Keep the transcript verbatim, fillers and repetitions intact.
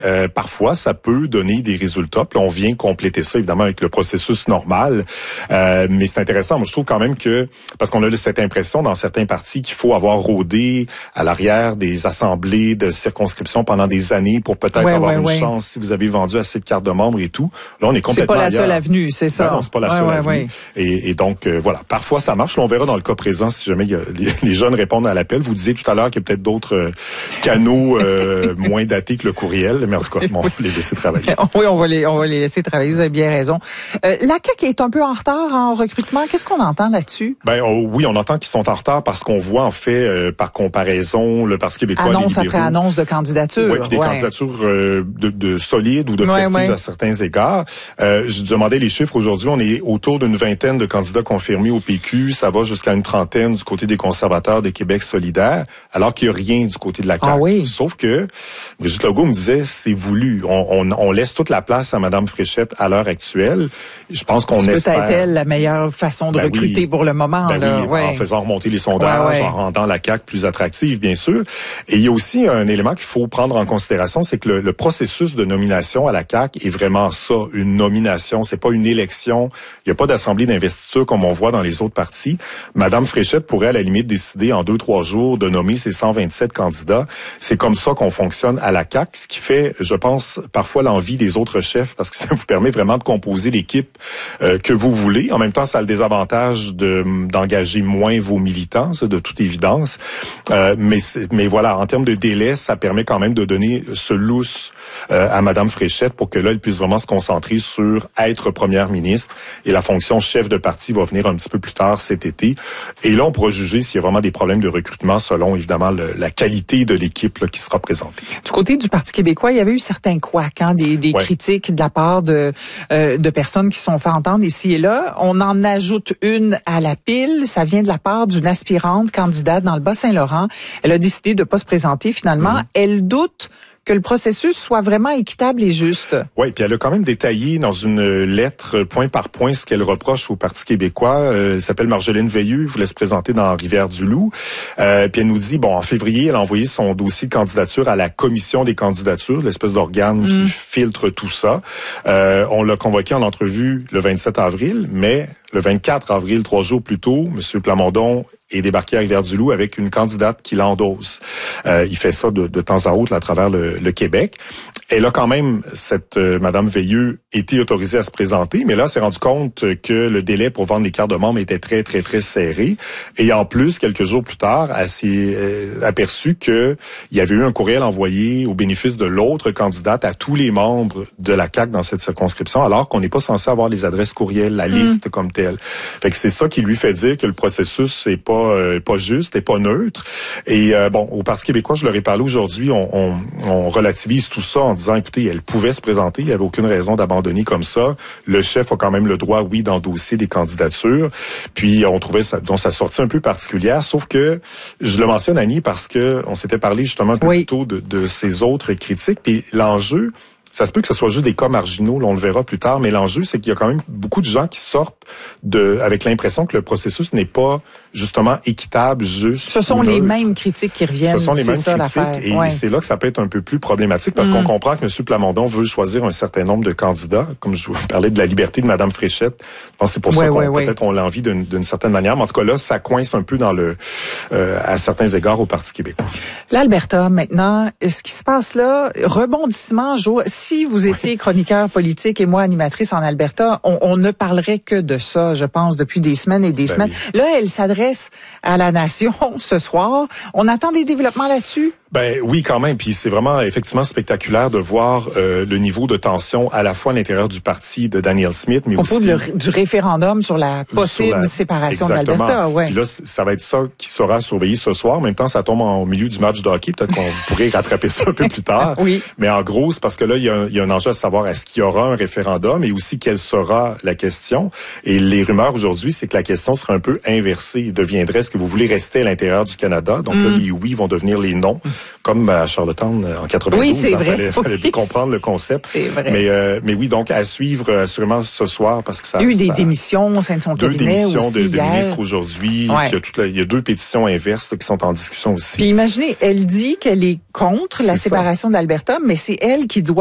euh, parfois, ça peut donner des résultats. Puis on vient compléter ça, évidemment, avec le processus normal. Euh, mais c'est intéressant. Moi, je trouve quand même que, parce qu'on a cette impression dans certains partis qu'il faut avoir rôdé à l'arrière des assemblées de circonscription pendant des années pour peut-être ouais, avoir ouais, une ouais. chance si vous avez vendu assez de cartes de membres et tout. Là, on est complètement C'est pas la ailleurs. seule avenue, c'est ça. Ben non, c'est pas la ouais, seule ouais, avenue. ouais. Et, et donc, euh, voilà. Parfois, ça marche. Là, on verra dans le cas présent si jamais il y a, les, les jeunes répondent à l'appel. Vous disiez tout à l'heure qu'il y a peut-être d'autres euh, canaux euh, moins datés que le courriel. Mais en tout cas, bon, on va les laisser travailler. Oui, on va les, on va les laisser travailler. Vous avez bien raison. Euh, la C A Q est un peu en retard en recrutement. Qu'est-ce qu'on entend là-dessus? Ben on, oui, on entend qu'ils sont en retard parce qu'on voit en fait, euh, par comparaison, le Parti québécois, annonce les libéraux, après annonce de candidature. Oui, puis des ouais. candidatures euh, de, de solides ou de ouais, prestige ouais. à certains égards. Euh, je demandais les chiffres aujourd'hui. On est autour d'une vingtaine de candidats confirmés au P Q. Ça va jusqu'à une trentaine du côté des conservateurs de Québec solidaire, alors qu'il n'y a rien du côté de la C A Q. Ah oui. Sauf que Brigitte Legault me disait, c'est voulu. On, on, on laisse toute la place à Mme Fréchette à l'heure actuelle. Je pense qu'on espère... Peut-être elle la meilleure façon de ben recruter oui. pour le moment. Ben là. oui, ouais. en faisant remonter les sondages, ouais, ouais. en rendant la C A Q plus attractive, bien sûr. Et il y a aussi un élément qu'il faut prendre en considération, c'est que le, le processus de nomination à la C A Q est vraiment ça, une nomination. C'est pas une élection. Il n'y a pas d'assemblée d'investiture comme on voit dans les autres partis. Madame Fréchette pourrait à la limite décider en deux, trois jours de nommer ses cent vingt-sept candidats. C'est comme ça qu'on fonctionne à la C A Q, ce qui fait, je pense, parfois l'envie des autres chefs, parce que ça vous permet vraiment de composer l'équipe euh, que vous voulez. En même temps, ça a le désavantage de d'engager moins vos militants, c'est de toute évidence. Euh, mais mais voilà, en termes de délai, ça permet quand même de donner ce lousse euh, à Madame Fréchette pour que là, elle puisse vraiment se concentrer sur être première ministre. Et la fonction chef de parti va venir un petit peu plus tard cet été. Et là, on pourra juger s'il y a vraiment des problèmes de recrutement selon, évidemment, le, la qualité de l'équipe là, qui sera présentée. Du côté du Parti québécois, il y avait eu certains couacs, hein, des, des ouais. critiques de la part de, euh, de personnes qui se sont fait entendre ici et là. On en ajoute une à la pile. Ça vient de la part d'une aspirante candidate dans le Bas-Saint-Laurent. Elle a décidé de ne pas se présenter finalement. Mmh. Elle doute que le processus soit vraiment équitable et juste. Oui, puis elle a quand même détaillé dans une lettre point par point ce qu'elle reproche au Parti québécois. Euh, elle s'appelle Marjolaine Veilleux, voulait se présenter dans Rivière-du-Loup. Euh, puis elle nous dit, bon, en février, elle a envoyé son dossier de candidature à la commission des candidatures, l'espèce d'organe mmh. qui filtre tout ça. Euh, on l'a convoqué en entrevue le vingt-sept avril, mais le vingt-quatre avril, trois jours plus tôt, M. Plamondon est débarqué à Rivière-du-Loup avec une candidate qui l'endosse. Euh, il fait ça de, de temps à autre là, à travers le, le Québec. Elle a quand même, cette euh, Madame Veilleux, été autorisée à se présenter, mais là, elle s'est rendu compte que le délai pour vendre les cartes de membres était très, très, très serré. Et en plus, quelques jours plus tard, elle s'est euh, aperçue qu'il y avait eu un courriel envoyé au bénéfice de l'autre candidate à tous les membres de la C A Q dans cette circonscription, alors qu'on n'est pas censé avoir les adresses courriels, la mmh. liste comme telle. Fait que c'est ça qui lui fait dire que le processus n'est pas euh, pas juste, n'est pas neutre. Et euh, bon, au Parti québécois, je leur ai parlé aujourd'hui, on, on, on relativise tout ça en disant, écoutez, elle pouvait se présenter, il n'y avait aucune raison d'abandonner comme ça. Le chef a quand même le droit, oui, d'endosser des candidatures. Puis on trouvait ça, donc sa sortie un peu particulière, sauf que je le mentionne, Annie, parce que on s'était parlé justement un peu oui. plus tôt de, de ces autres critiques. Puis l'enjeu, ça se peut que ce soit juste des cas marginaux, là, on le verra plus tard, mais l'enjeu, c'est qu'il y a quand même beaucoup de gens qui sortent de avec l'impression que le processus n'est pas justement équitable, juste. Ce sont les mêmes critiques qui reviennent. Ce sont les mêmes ça, critiques et ouais. c'est là que ça peut être un peu plus problématique parce mmh. qu'on comprend que M. Plamondon veut choisir un certain nombre de candidats, comme je vous parlais de la liberté de Mme Fréchette. Je pense que c'est pour ouais, ça qu'on ouais, peut-être ouais. on l'a envie d'une, d'une certaine manière, mais en tout cas là, ça coince un peu dans le euh, à certains égards au Parti québécois. L'Alberta, maintenant, ce qui se passe là, rebondissement, jour. Si vous étiez chroniqueur politique et moi animatrice en Alberta, on, on ne parlerait que de ça, je pense, depuis des semaines et des ben semaines. Oui. Là, elle s'adresse à la nation ce soir. On attend des développements là-dessus? Ben oui, quand même. Puis c'est vraiment effectivement spectaculaire de voir euh, le niveau de tension à la fois à l'intérieur du parti de Danielle Smith, mais au aussi au propos du référendum sur la possible sur la... séparation Exactement. d'Alberta. Ouais. Puis là, ça va être ça qui sera surveillé ce soir. En même temps, ça tombe au milieu du match de hockey. Peut-être qu'on pourrait rattraper ça un peu plus tard. Oui. Mais en gros, c'est parce que là, il y a un, il y a un enjeu à savoir est-ce qu'il y aura un référendum et aussi quelle sera la question. Et les rumeurs aujourd'hui, c'est que la question sera un peu inversée. Il deviendrait est-ce que vous voulez rester à l'intérieur du Canada? Donc mm. là, les oui vont devenir les non. comme à Charlottetown en quatre-vingt-douze. Oui, c'est hein, vrai. Fallait, fallait oui, comprendre le concept. C'est vrai. Mais, euh, mais oui, donc à suivre assurément ce soir parce que ça. Il y a eu des ça, démissions au sein de son deux cabinet démissions aussi de, de hier. ministres aujourd'hui. Ouais. Il y a toute la, il y a deux pétitions inverses là, qui sont en discussion aussi. Puis imaginez, elle dit qu'elle est contre la C'est séparation ça. d'Alberta, mais c'est elle qui doit